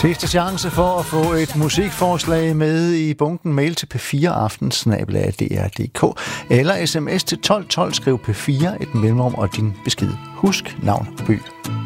Sidste chance for at få et musikforslag med i bunken. Mail til p4aften@dr.dk eller sms til 1212, skriv P4, et mellemrum og din besked. Husk navn og by.